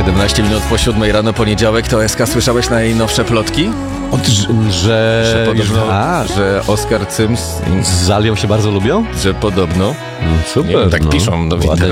17 minut po 7 rano, poniedziałek, to SK, słyszałeś najnowsze plotki? Że podobno, że Oskar Cyms z Alią się bardzo lubią? że podobno, Super. nie wiem, tak piszą w internecie.